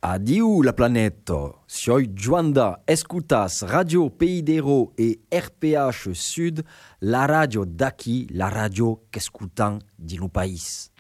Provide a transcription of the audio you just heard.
Adieu la planète. Sioi Joanda, escutas Radio Pays d'Hérault et RPH Sud, la radio d'aquí, la radio qu'escutan di no país.